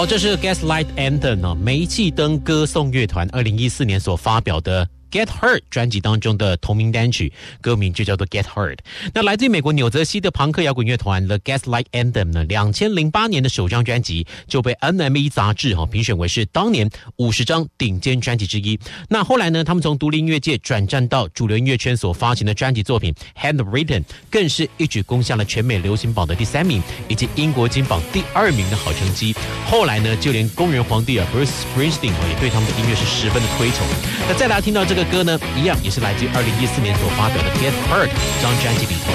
好，这是 Gaslight Anthem 煤气灯歌颂乐团2014年所发表的Get Hurt 专辑当中的同名单曲，歌名就叫做 Get Hurt。那来自于美国纽泽西的朋克摇滚乐团 The Gaslight Anthem 呢，2008年的首张专辑就被 NME 杂志评选为是当年50张顶尖专辑之一。那后来呢，他们从独立音乐界转战到主流音乐圈所发行的专辑作品 Handwritten 更是一举攻下了全美流行榜的第3名，以及英国金榜第2名的好成绩。后来呢，就连工人皇帝Bruce Springsteen 也对他们的音乐是十分的推崇。那再来听到这个歌呢，一样也是来自于2014年所发表的 Get Hurt 这张专辑里头